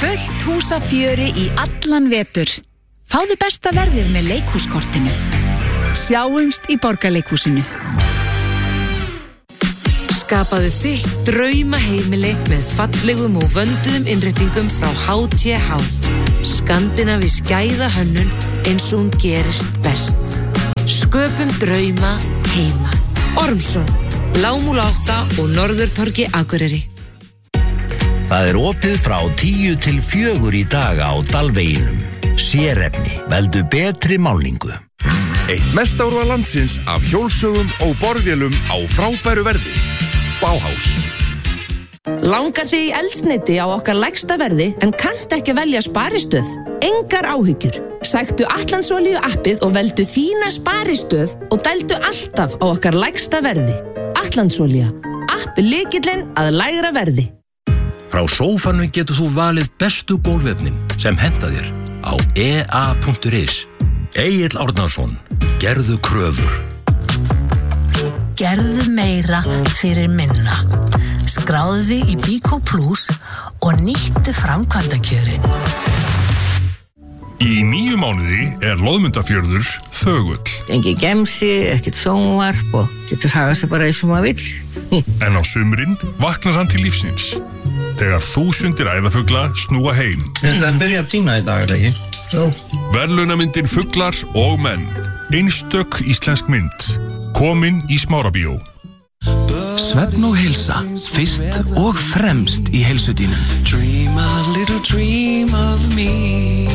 Fullt húsafjöri í allan vetur. Fáðu besta verðið með leikhúskortinu. Sjáumst í Borgarleikhúsinu. Skapaðu þitt draumaheimili með fallegum og vönduðum innréttingum frá HTH. Skandinavísk gæðahönnun eins og hún gerist best. Sköpum drauma heima. Ormsson, Lágmúla 8 og Norðurtorgi Akureyri. Það opið frá 10 til 4 í dag á Dalveginum. Sérefni, veldu betri málningu. Eitt mesta úrval landsins af hjólsögum og borðvélum á frábæru verði. Bauhaus. Langar þig í eldsneyti á okkar lægsta verði en kannt ekki velja sparistöð? Engar áhyggjur. Sæktu Atlandsolíu appið og veldu þína sparistöð og dældu alltaf á okkar lægsta verði. Atlandsolía. App lykillinn að lægra verði. Frá sófanum getur þú valið bestu gólfefnin sem henta þér á ea.is. Egill Árnason, gerðu kröfur. Gerðu meira fyrir minna. Skráðu þig í Bíkó Plus og nýttu framkvæmdakjörin. Í 9 mánuði Loðmundarfjörður þögull. Engi gemsi, ekkert sjónvarp og getur hagað sér bara eins og maður vill. En á sumrin vaknar hann til lífsins. Þegar þúsundir æðafugla snúa heim. Það byrja að tína í dag, ekki? Verðlaunamyndin Fuglar og menn. Einstök íslensk mynd. Komin í Smárabíó. Svefn og heilsa, fyrst og fremst í heilsudínum. Dream a little dream of me.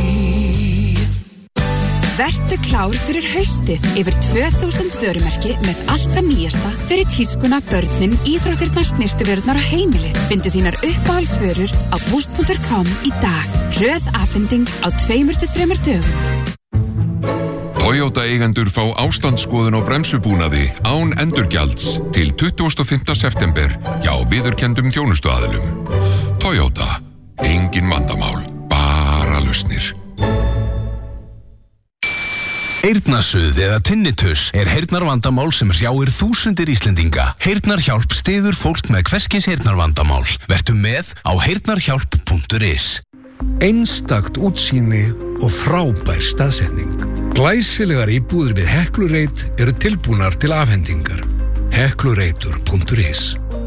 Vertu klár fyrir haustið. Yfir 2000 vörumerki með allt það nýjasta fyrir tískuna, börnin, íþróttirnar, snyrtivörurnar og heimilið. Findu þínar uppáhaldsvörur á boost.com í dag. Hröð afhending á 2-3 dögum. Toyota eigendur fá ástandsskoðun á bremsubúnaði án endurgjalds til 25. september hjá viðurkenndum þjónustuaðilum. Toyota. Engin vandamál, bara lausnir. Eyrnasuð eða tinnitus heyrnarvandamál sem hrjáir þúsundir Íslendinga. Heyrnarhjálp styður fólk með hvers kyns heyrnarvandamál. Vertu með á heyrnarhjálp.is. Einstakt útsýni og frábær staðsetning. Glæsilegar íbúðir við Heklureit eru tilbúnar til afhendingar. Heklureitur.is.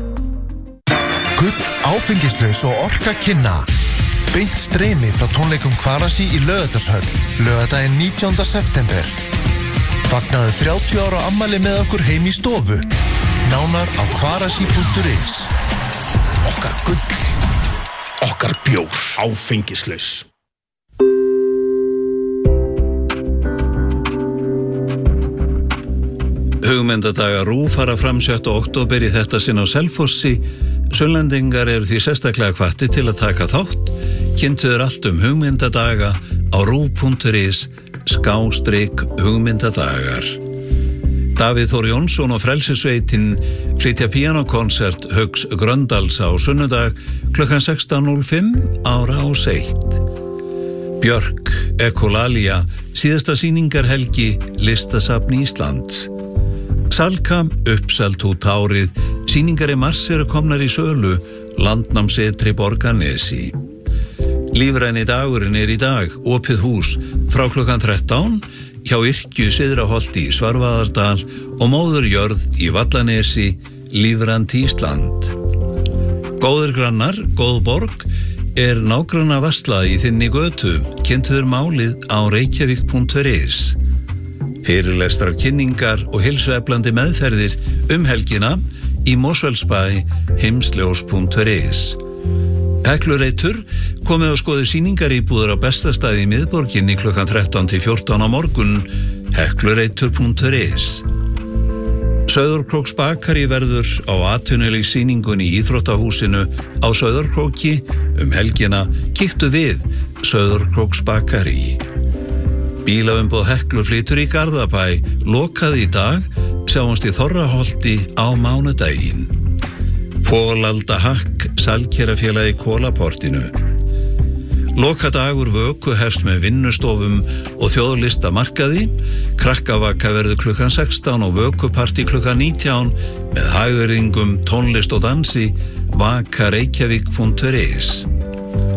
Gull, áfengislaus og orka kynna. Beint streymi frá tónleikum Kvarasi í Laugardalshöll, laugardaginn 19. september. Fagnaðu 30 ára afmæli með okkur heim í stofu. Nánar á kvarasi.is. Okkar gull, okkar bjór, áfengislaus. Hugmyndadagar RÚV fara fram 7. október í þetta sinn á Selfossi. Sunnlendingar eru því sérstaklega hvattir til að taka þátt. Kynntuður allt hugmyndadaga á ruv.is/hugmyndadagar. Davíð Þór Jónsson og Frelsissveitin flytja píanókonsert Hauks Gröndals á sunnudag klukkan 16:05 ára á Seitt. Björk, Ekolalia, síðasta sýningarhelgi Listasafn Íslands. Salka, uppselt út árið, sýningar í mars eru komnar í sölu, Landnámsetri Borgarnesi. Lífræni dagurinn í dag, opið hús, frá klukkan 13, hjá Yrkju Syðraholti í Svarfaðardal og Móður jörð í Vallanesi, lífrænt Ísland. Góðir grannar, góð borg, nágranna varsla í þinni götu, kynntuður málið á reykjavik.is. Fyrirlestrar kynningar og heilsueflandi meðferðir helgina í Mosfellsbæ, heimsljós.is. Heklureitur komið og skoði sýningaríbúður á bestastæði í miðborginni klukkan 13 til 14 á morgun, heklureitur.is. Sauðárkróksbakari verður á atvinnulífssýningunni í íþróttahúsinu á Sauðárkróki helgina, kíktu við Sauðárkróksbakari. Bílaumboð Heklu flytur í Garðabæ, lokað í dag, sjáumst í Þorraholti á mánudaginn. Fólalda Hakk, Salkerafélagi Kólaportinu. Lokadagur vöku hefst með vinnustofum og þjóðlistamarkaði. Krakkavaka verður klukkan 16 og vökupartí klukkan 19 með hagyrðingum, tónlist og dansi. Vakareykjavik.is.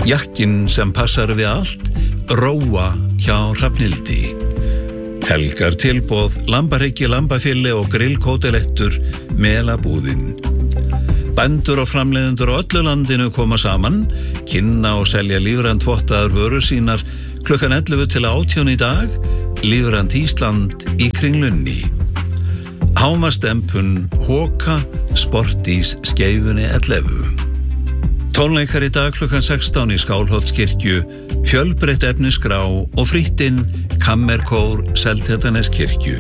Jakkin sem passar við allt, Róa hjá Hrafnhildi. Helgar tilboð, lambahryggi, lambafili og grillkótelettur, Melabúðin. Bændur og framleiðendur á öllu landinu koma saman, kynna og selja lífrænt vottaðar vörur sínar klukkan 11 til 18 í dag, Lífrænt Ísland í Kringlunni. Hámastempun, Hóka, Sportís, Skeifunni 11. Tónleikar í dag klukkan 16 í Skálholtskirkju, fjölbreytt efnisgrá og fríttinn Kammerkór Seltjarnarneskirkju.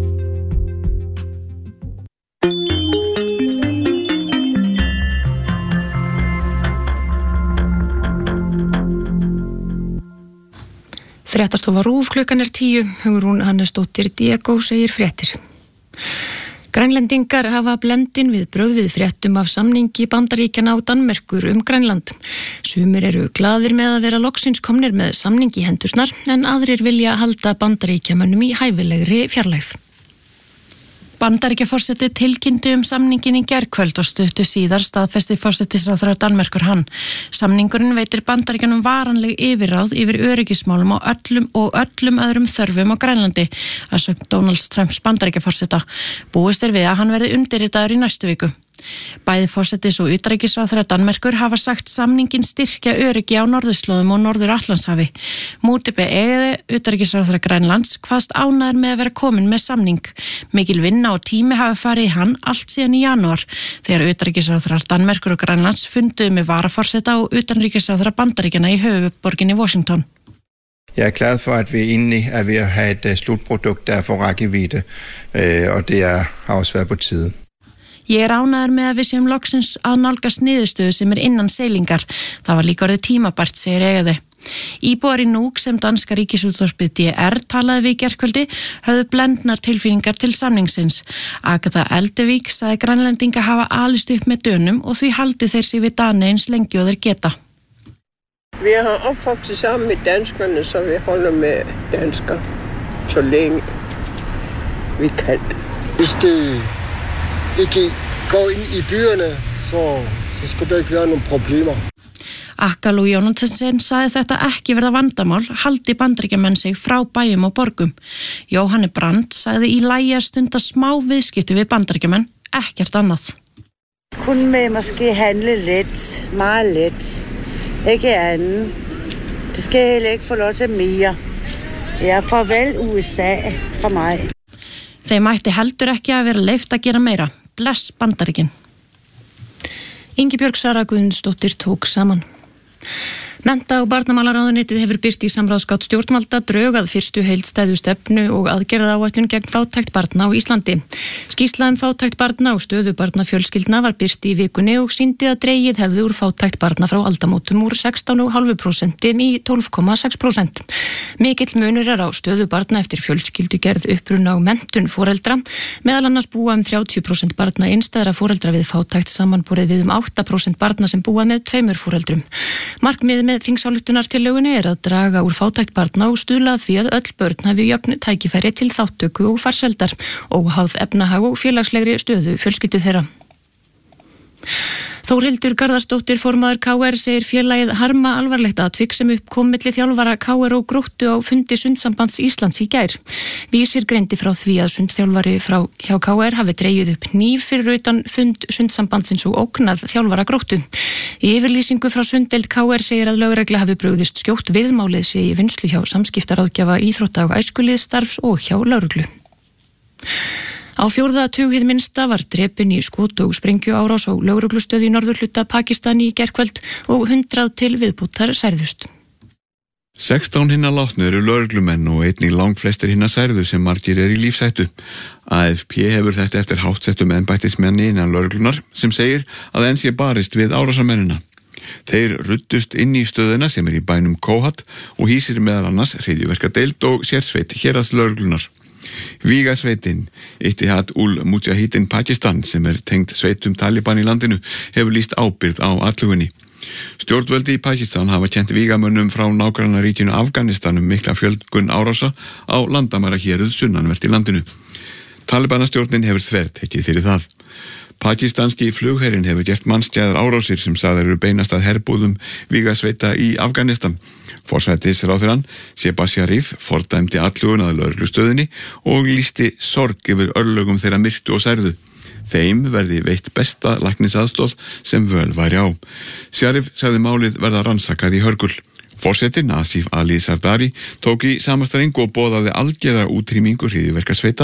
Fréttastofa RÚV klukkan 10, Hugrún Hannesdóttir Diego segir fréttir. Grænlendingar hafa blendin við brögð við fréttum af samningi Bandaríkjanna á Danmerkur Grænland. Sumir eru glaðir með að vera loksins komnir með samning í hendurnar en aðrir vilja halda Bandaríkjamönnum í hæfilegri fjarlægð. Bandaríkjaforseti tilkynnti samningin í gærkvöld og stuttu síðar staðfesti forsætisráðherra Danmerkur hann. Samningurinn veitir Bandaríkjanum varanleg yfirráð yfir öryggismálum á öllum öðrum þörfum á Grænlandi, að sögn Donalds Trumps Bandaríkjaforseta. Búist við að hann verði undirritaður í næstu viku. Bæði forsetis og utanríkisráðherra Danmerkur hafa sagt samningin styrkja öryggi á norðurslóðum og Norður-Atlantshafi. Mútibe Egede, utanríkisráðherra Grænlands, kvaðst ánægður með að vera komin með samning. Mikil vinna og tími hafi farið í hann allt síðan í janúar, þegar utanríkisráðherrar Danmerkur og Grænlands funduðu með varaforseta og utanríkisráðherra Bandaríkjanna í höfuðborginni Washington. Jeg glad for, at vi egentlig ved at have et slutprodukt, der får rækkevidde, og det har også været på tide. Ég ánægður með að við séum loksins að nálgast niðurstöðu sem innan seilingar. Það var líka orðið tímabært, segir Egede. Íbúar í Núk sem danska ríkisútvarpið DR talaði við í gærkvöldi höfðu blendnar tilfinningar til samningsins. Agatha Eldevík sagði grænlendinga hafa alist upp með dönum og því haldi þeir sig við Dani eins lengi og þeir geta. Vi har opvokset sammen med danskerne, så vi holder med dansker så længe vi kan. Hvis det ikke går inn í byerne, så skal det ikke være nogen problemer. Akkalu Jónathansen sagði þetta ekki verða vandamál, haldi Bandaríkjamenn sig frá bæjum og borgum. Jóhanni Brandt sagði í lagi að stunda smá viðskipti við Bandaríkjamenn, ekkert annað. Kun med måske handle lidt, meget lidt, ikke anden. Det skal heller ikke få lov til mere. Ja, farvel USA fra mig. Þeim mætti heldur ekki að vera leyft að gera meira. Bless Bandaríkin. Ingibjörg Sara Guðmundsdóttir tók saman. Mennta- og barnamálaráðuneytið hefur birt í samráðsgátt stjórnvalda drög að fyrstu heildstæðu stefnu og aðgerðaáætlun gegn fátækt barna á Íslandi. Skýrsla fátækt barna og stöðu barnafjölskyldna var birt í vikunni og sýndi að dregið hefði úr fátækt barna frá aldamótum úr 16,5% í 12,6%. Mikill munur á stöðu barna eftir fjölskyldugerð, uppruna og menntun foreldra. Meðal annars búa 30% barna einstæðra foreldra við fátækt samanborið við 8% barna sem búa með 2 foreldrum. Markmið með þingsályktunartillögunni að draga úr fátækt barna og stuðla að því að öll börn hafi jöfn tækifæri til þátttöku og farsældar, óháð efnahag og félagslegri stöðu fjölskyldu þeirra. Þórhildur Garðarsdóttir formaður KR segir félagið harma alvarlegt atvik sem uppkom milli þjálfara KR og Gróttu á fundi Sundsambands Íslands í gær. Vísir greindi frá því að sundþjálfari hjá KR hafi dregið upp hníf fyrir utan fund Sundsambandsins og ógnað þjálfara Gróttu. Í yfirlýsingu frá sunddeild KR segir að lögregla hafi brugðist skjótt viðmálið sé í vinslu hjá samskiptaráðgjafa íþrótta- og æskulýðsstarfs og hjá lögreglu. Á 4. tug hið minnsta var drepinn í skot- og sprengjuárás á lögreglustöð í norðurhluta Pakistan í gærkvöld og 100 til viðbútar særðust. 16 hinna látnu eru lögreglumenn og einnig langflestir hinna særðu sem margir í lífshættu. AFP hefur þetta eftir háttsettum embættismenni innan lögreglunar sem segir að enn sé barist við árásamennina. Þeir ruddust inn í stöðuna sem í bænum Kohat og hýsir meðal annars hryðjuverkadeild og sérsveit héraðslögreglunar. Vígasveitin, Ittihad ul Mujahidin Pakistan sem tengd sveitum Taliban í landinu hefur lýst ábyrgð á athugunni. Stjórnvöldi í Pakistan hafa kennt vígamönnum frá nágrannaríkinu Afganistan mikla fjölgun árása á landamærahéruð sunnanvert í landinu. Talibanastjórnin hefur þvertekið fyrir það. Pakistanski flugherinn hefur gert mannskæðar árásir sem sagðar eru beinast að herbúðum vígasveita í Afganistan. Forsætisráðherrann Shehbaz Sharif fordæmdi athugun að lögreglustöðinni og lýsti sorg yfir örlögum þeirra myrtu og særðu. Þeim verði veitt besta læknisaðstoð sem völ væri á. Sharif sagði málið verða rannsakað í hörgul. Forseti Nasif Ali Sardari tók í sama streng og boðaði algera útrýmingu hryðjuverkasveita